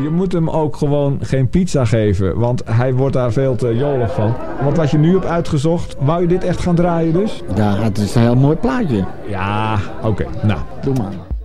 je moet hem ook gewoon geen pizza geven. Want hij wordt daar veel te jolig van. Want wat je nu hebt uitgezocht, wou je dit echt gaan draaien dus? Ja, het is een heel mooi plaatje. Ja, oké. Nou. Doe maar.